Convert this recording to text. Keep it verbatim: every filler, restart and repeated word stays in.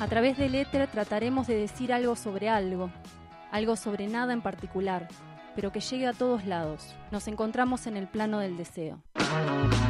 A través del éter trataremos de decir algo sobre algo, algo sobre nada en particular, pero que llegue a todos lados. Nos encontramos en el plano del deseo.